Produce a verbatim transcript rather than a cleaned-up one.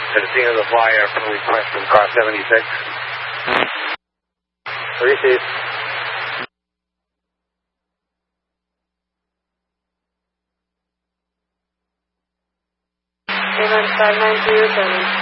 To the scene of the fire for request from car seventy-six. Receive. five nine two seven.